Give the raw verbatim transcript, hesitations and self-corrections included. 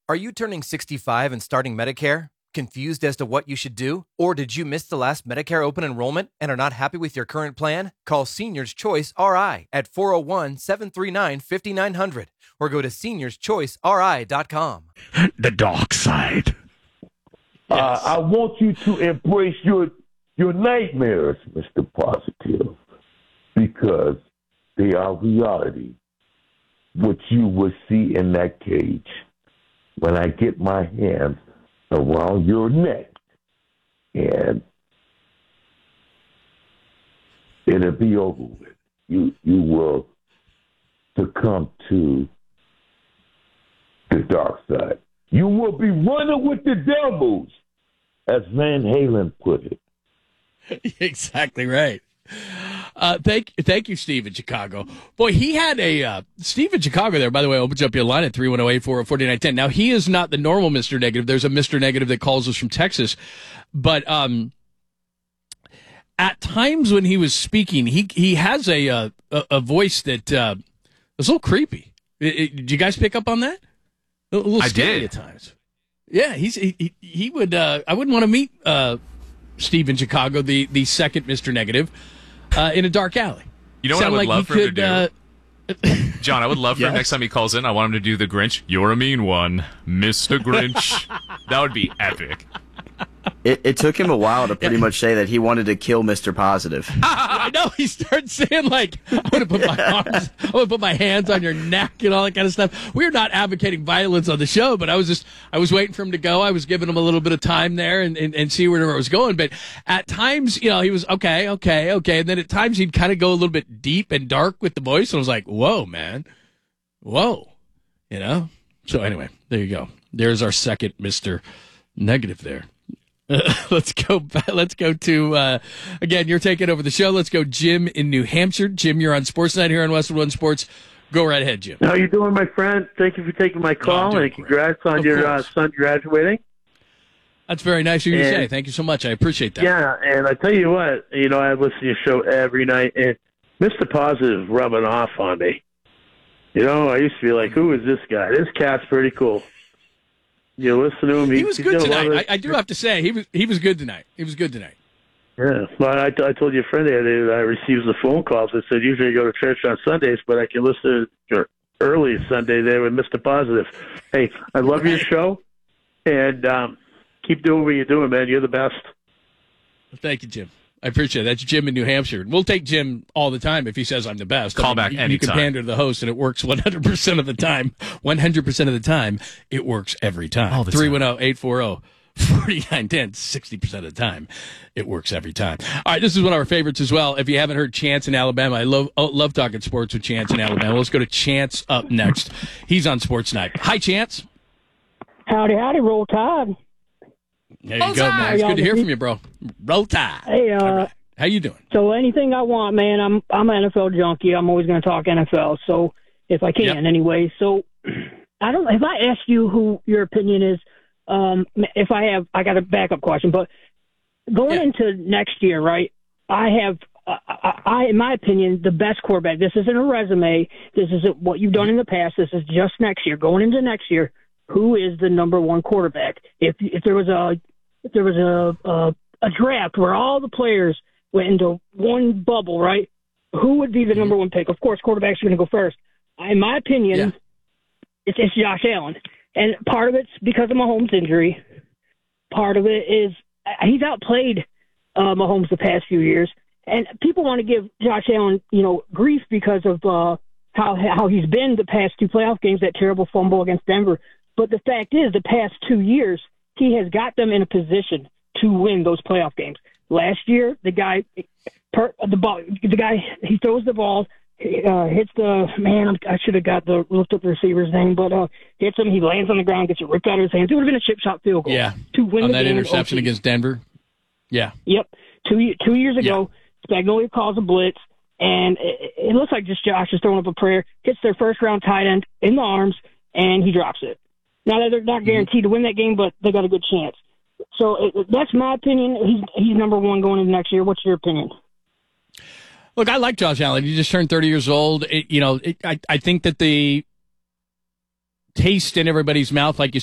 Are you turning sixty-five and starting Medicare? Confused as to what you should do? Or did you miss the last Medicare open enrollment and are not happy with your current plan? Call Seniors Choice R I at four oh one, seven three nine, five nine zero zero or go to seniors choice r i dot com. The dark side. Uh, yes. I want you to embrace your your nightmares, Mister Positive, because they are reality. What you will see in that cage when I get my hands around your neck, and it'll be over with. You you will succumb to the dark side. You will be running with the devils, as Van Halen put it. Exactly right. Uh, thank, thank you, Steve in Chicago. Boy, he had a uh, Steve in Chicago there. By the way, opens up your line at three one zero, eight four zero, four nine one zero. Now, he is not the normal Mister Negative. There's a Mister Negative that calls us from Texas, but um, at times when he was speaking, he he has a uh, a, a voice that uh, was a little creepy. It, it, did you guys pick up on that? A little I scary did at times. Yeah, he's he he, he would. Uh, I wouldn't want to meet uh, Steve in Chicago, the the second Mister Negative. Uh, in a dark alley. You know what Sound I would like love for him could, to do? Uh, John, I would love for yes. him next time he calls in, I want him to do the Grinch. You're a mean one, Mister Grinch. That would be epic. It, it took him a while to pretty much say that he wanted to kill Mister Positive. I know, he starts saying, like, I'm going to put my arms, I'm going to put my hands on your neck and all that kind of stuff. We're not advocating violence on the show, but I was just, I was waiting for him to go. I was giving him a little bit of time there and, and, and see where it was going. But at times, you know, he was, okay, okay, okay. And then at times he'd kind of go a little bit deep and dark with the voice. And I was like, whoa, man. Whoa. You know? So anyway, there you go. There's our second Mister Negative there. Uh, let's go. Let's go to uh, again. You're taking over the show. Let's go, Jim in New Hampshire. Jim, you're on Sports Night here on Westwood One Sports. Go right ahead, Jim. How you doing, my friend? Thank you for taking my call, no, and congrats on of your uh, son graduating. That's very nice of you to and, say. Thank you so much. I appreciate that. Yeah, and I tell you what, you know, I listen to your show every night, and Mister Positive is rubbing off on me. You know, I used to be like, "Who is this guy? This cat's pretty cool." You listen to him. He, he was good tonight. I, I do have to say, he was he was good tonight. He was good tonight. Yeah. Well, I, I told your friend the other day that I received the phone calls that said usually I go to church on Sundays, but I can listen to early Sunday there with Mister Positive. Hey, I love right. your show, and um, keep doing what you're doing, man. You're the best. Thank you, Jim. I appreciate it. That's Jim in New Hampshire. We'll take Jim all the time if he says I'm the best. Call I mean, back you, anytime. You can pander to the host, and it works one hundred percent of the time. one hundred percent of the time, it works every time. three one zero, eight four zero, four nine one zero, sixty percent of the time, it works every time. All right, this is one of our favorites as well. If you haven't heard Chance in Alabama, I love oh, love talking sports with Chance in Alabama. Let's go to Chance up next. He's on Sports Night. Hi, Chance. Howdy, howdy, Roll Tide. There you go, man. It's good to hear from you, bro. Roll Tide. Hey, uh... How you doing? So anything I want, man. I'm I'm an N F L junkie. I'm always going to talk N F L. So if I can, yep. anyway. So I don't. If I ask you who your opinion is, um, if I have, I got a backup question. But going yeah. into next year, right? I have, uh, I, I, in my opinion, the best quarterback. This isn't a resume. This isn't what you've done in the past. This is just next year. Going into next year, who is the number one quarterback? If if there was a if there was a a, a draft where all the players went into one bubble, right? Who would be the number one pick? Of course, quarterbacks are going to go first. In my opinion, yeah. it's, it's Josh Allen. And part of it's because of Mahomes' injury. Part of it is he's outplayed uh, Mahomes the past few years. And people want to give Josh Allen, you know, grief because of uh, how how he's been the past two playoff games, that terrible fumble against Denver. But the fact is, the past two years, he has got them in a position to win those playoff games. Last year, the guy, per, the ball, the guy, he throws the ball, uh, hits the man. I should have got the looked up the receiver's name, but uh, hits him. He lands on the ground, gets it ripped out of his hands. It would have been a chip shot field goal. Yeah, to win on the that game interception against Denver. Yeah. Yep. Two two years ago, yeah. Spagnuolo calls a blitz, and it, it looks like just Josh is throwing up a prayer. Hits their first round tight end in the arms, and he drops it. Now they're not guaranteed to win that game, but they got a good chance. So it, that's my opinion. He's he's number one going into next year. What's your opinion? Look, I like Josh Allen. He just turned thirty years old. It, you know, it, I I think that the taste in everybody's mouth, like you